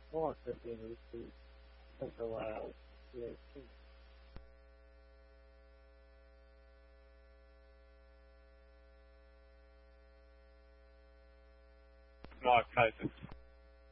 More have been received as well. My case, it's